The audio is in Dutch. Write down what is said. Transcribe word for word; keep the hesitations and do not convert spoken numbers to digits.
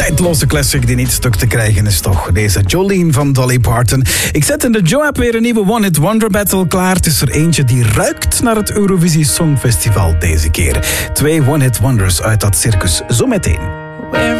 tijdloze classic die niet stuk te krijgen is toch. Deze Jolene van Dolly Parton. Ik zet in de Joe-app weer een nieuwe One Hit Wonder Battle klaar. Het is er eentje die ruikt naar het Eurovisie Songfestival deze keer. Twee One Hit Wonders uit dat circus. Zometeen.